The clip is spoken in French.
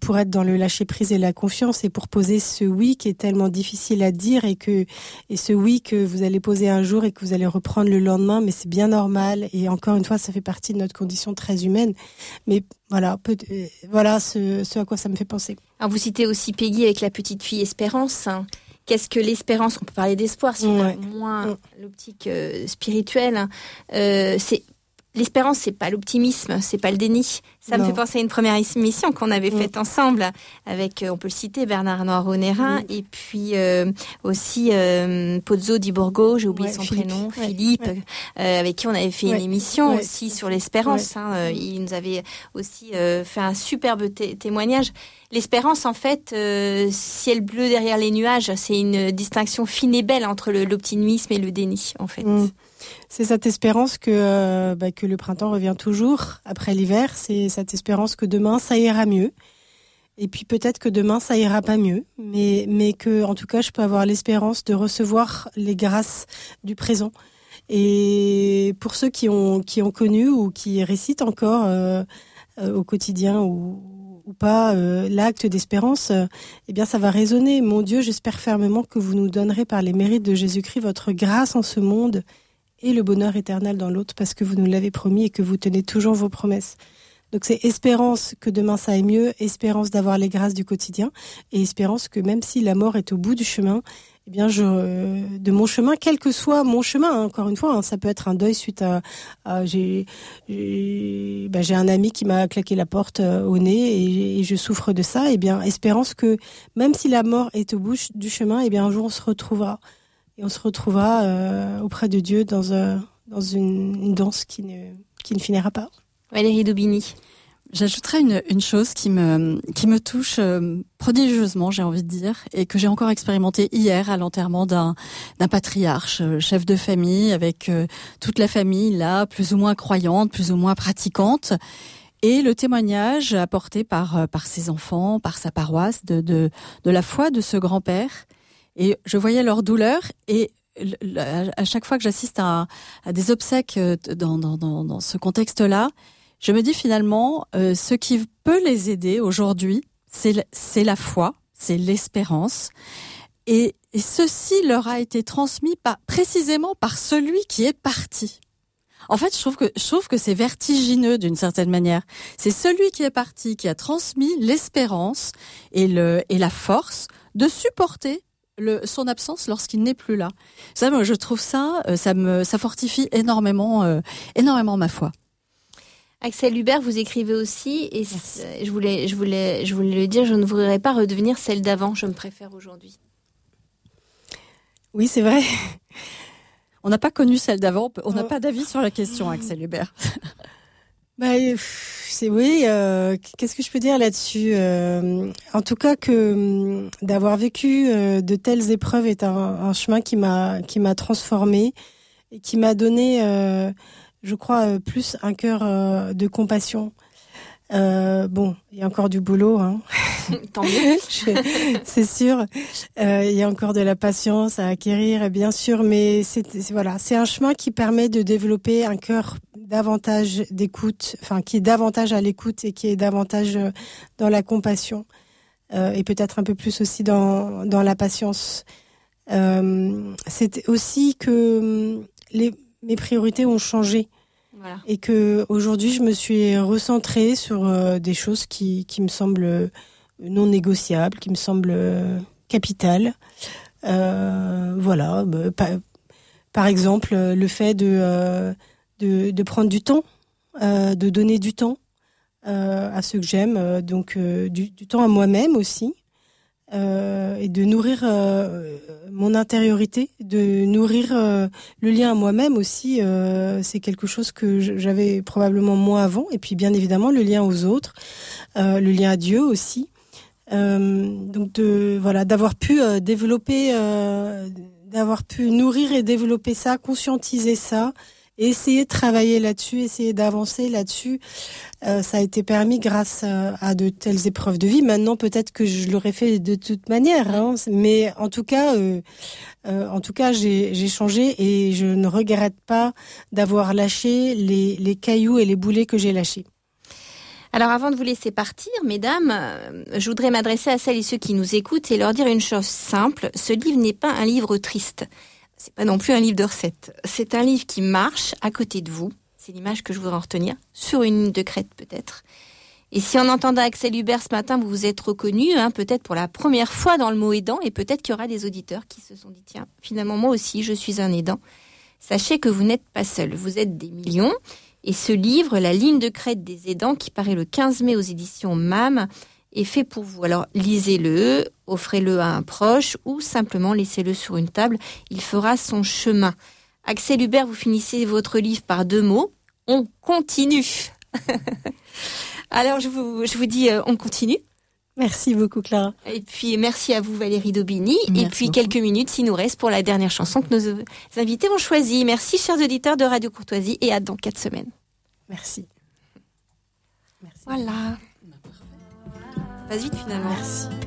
pour être dans le lâcher prise et la confiance et pour poser ce oui qui est tellement difficile à dire et ce oui que vous allez poser un jour et que vous allez reprendre le lendemain, mais c'est bien normal et encore une fois ça fait partie de notre condition très humaine. Mais voilà, ce à quoi ça me fait penser. Alors vous citez aussi Peggy avec la petite fille Espérance. Qu'est-ce que l'espérance? On peut parler d'espoir si on a moins l'optique spirituelle. L'espérance, c'est pas l'optimisme, c'est pas le déni. Ça me fait penser à une première émission qu'on avait faite ensemble avec, on peut le citer, Bernard Noiro-Nérin et puis aussi Pozzo di Borgo, j'ai oublié son prénom, Philippe, avec qui on avait fait une émission aussi sur l'espérance. Il nous avait aussi fait un superbe témoignage. L'espérance, en fait, ciel bleu derrière les nuages, c'est une distinction fine et belle entre l'optimisme et le déni, en fait. C'est cette espérance que le printemps revient toujours après l'hiver. C'est cette espérance que demain, ça ira mieux. Et puis peut-être que demain, ça ira pas mieux. Mais que, en tout cas, je peux avoir l'espérance de recevoir les grâces du présent. Et pour ceux qui ont connu ou qui récitent encore au quotidien ou pas l'acte d'espérance, eh bien ça va résonner. Mon Dieu, j'espère fermement que vous nous donnerez par les mérites de Jésus-Christ votre grâce en ce monde et le bonheur éternel dans l'autre, parce que vous nous l'avez promis et que vous tenez toujours vos promesses. Donc c'est espérance que demain ça aille mieux, espérance d'avoir les grâces du quotidien, et espérance que même si la mort est au bout du chemin, eh bien de mon chemin, quel que soit mon chemin, encore une fois, ça peut être un deuil suite à j'ai un ami qui m'a claqué la porte au nez et je souffre de ça. Eh bien espérance que même si la mort est au bout du chemin, eh bien un jour on se retrouvera. Et on se retrouvera auprès de Dieu dans une danse qui ne finira pas. Valérie Daubigny. J'ajouterais une chose qui me touche prodigieusement, j'ai envie de dire, et que j'ai encore expérimenté hier à l'enterrement d'un patriarche, chef de famille, avec toute la famille là, plus ou moins croyante, plus ou moins pratiquante. Et le témoignage apporté par ses enfants, par sa paroisse, de la foi de ce grand-père. Et je voyais leur douleur et à chaque fois que j'assiste à des obsèques dans ce contexte-là, je me dis finalement, ce qui peut les aider aujourd'hui, c'est la foi, c'est l'espérance. Et ceci leur a été transmis précisément par celui qui est parti. En fait, je trouve que c'est vertigineux d'une certaine manière. C'est celui qui est parti qui a transmis l'espérance et la force de supporter son absence lorsqu'il n'est plus là. Ça, moi, je trouve ça fortifie énormément ma foi. Axel Hubert, vous écrivez aussi, et je voulais le dire, je ne voudrais pas redevenir celle d'avant, je me préfère aujourd'hui. Oui, c'est vrai. On n'a pas connu celle d'avant, on n'a pas d'avis sur la question, Axel Hubert. Qu'est-ce que je peux dire là-dessus ? En tout cas, que d'avoir vécu de telles épreuves est un chemin qui m'a transformée et qui m'a donné, je crois, plus un cœur de compassion. Il y a encore du boulot, hein. Tant mieux. C'est sûr. Il y a encore de la patience à acquérir, bien sûr, mais c'est un chemin qui permet de développer un cœur davantage d'écoute, qui est davantage à l'écoute et qui est davantage dans la compassion et peut-être un peu plus aussi dans la patience. C'est aussi que mes priorités ont changé. Voilà. Et que aujourd'hui je me suis recentrée sur des choses qui me semblent non négociables, qui me semblent capitales. Par exemple, le fait de prendre du temps, de donner du temps à ceux que j'aime, donc du temps à moi-même aussi. Et de nourrir mon intériorité, de nourrir le lien à moi-même aussi, c'est quelque chose que j'avais probablement moins avant. Et puis bien évidemment le lien aux autres, le lien à Dieu aussi. Donc d'avoir pu développer, d'avoir pu nourrir et développer ça, conscientiser ça, et essayer de travailler là-dessus, essayer d'avancer là-dessus. Ça a été permis grâce à de telles épreuves de vie. Maintenant, peut-être que je l'aurais fait de toute manière, hein. Mais en tout cas, j'ai changé et je ne regrette pas d'avoir lâché les cailloux et les boulets que j'ai lâchés. Alors avant de vous laisser partir, mesdames, je voudrais m'adresser à celles et ceux qui nous écoutent et leur dire une chose simple. Ce livre n'est pas un livre triste. C'est pas non plus un livre de recettes. C'est un livre qui marche à côté de vous. C'est l'image que je voudrais en retenir. Sur une ligne de crête peut-être. Et si en entendant Axel Hubert ce matin, vous vous êtes reconnu, peut-être pour la première fois dans le mot aidant, et peut-être qu'il y aura des auditeurs qui se sont dit, tiens, finalement moi aussi je suis un aidant. Sachez que vous n'êtes pas seul, vous êtes des millions. Et ce livre, La ligne de crête des aidants, qui paraît le 15 mai aux éditions MAM, est fait pour vous. Alors lisez-le, offrez-le à un proche ou simplement laissez-le sur une table. Il fera son chemin. Axel Hubert, vous finissez votre livre par 2 mots. On continue. Alors je vous dis, on continue. Merci beaucoup Clara. Et puis merci à vous Valérie Daubigny. Merci et puis beaucoup. quelques minutes s'il nous reste pour la dernière chanson que nos invités ont choisie. Merci chers auditeurs de Radio Courtoisie et à dans 4 semaines. Merci. Voilà. Passe vite finalement. Merci.